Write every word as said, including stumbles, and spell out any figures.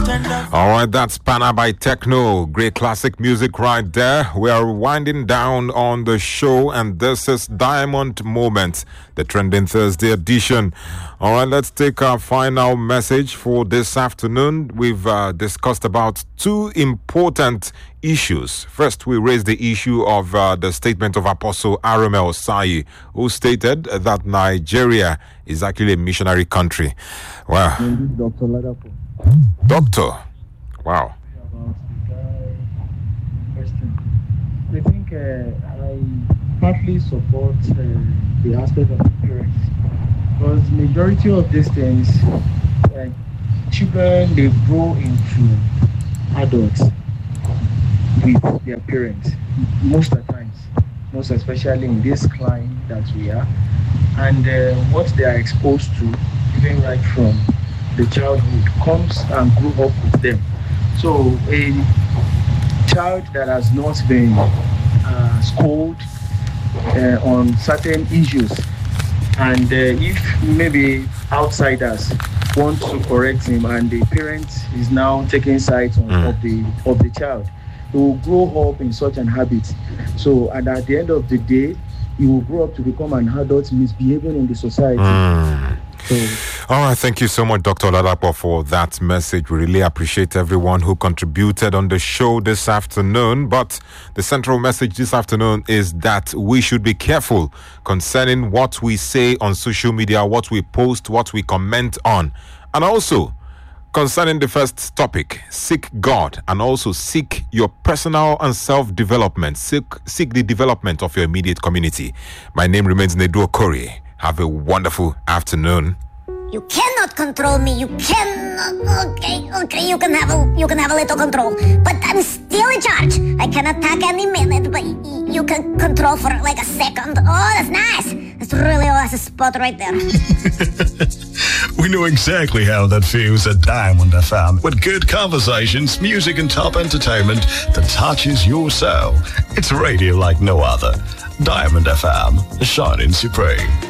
All right, that's Pana by Techno. Great classic music right there. We are winding down on the show, and this is Diamond Moment, the Trending Thursday edition. All right, let's take our final message for this afternoon. We've uh, discussed about two important issues. First, we raised the issue of uh, the statement of Apostle Arome Osayi, who stated that Nigeria is actually a missionary country. Wow. Doctor Ladapo. Doctor. Wow. I think uh, I partly support uh, the aspect of the parents, because majority of these things, uh, children, they grow into adults with their parents most of the times, most especially in this climate that we are, and uh, what they are exposed to, even right from the childhood, comes and grew up with them. So a child that has not been uh, schooled uh, on certain issues, and uh, if maybe outsiders want to correct him, and the parent is now taking sides on, mm. of the of the child, he will grow up in such an habit. So, and at the end of the day, he will grow up to become an adult misbehaving in the society. Mm. So, all right, thank you so much, Doctor Ladapo, for that message. We really appreciate everyone who contributed on the show this afternoon. But the central message this afternoon is that we should be careful concerning what we say on social media, what we post, what we comment on. And also, concerning the first topic, seek God, and also seek your personal and self-development. Seek, seek the development of your immediate community. My name remains Nedu Okori. Have a wonderful afternoon. You cannot control me. You cannot. Okay, okay. You can have a you can have a little control, but I'm still in charge. I can attack any minute, but y- you can control for like a second. Oh, that's nice. That's really a nice spot right there. We know exactly how that feels at Diamond F M, with good conversations, music, and top entertainment that touches your soul. It's radio like no other. Diamond F M, shining supreme.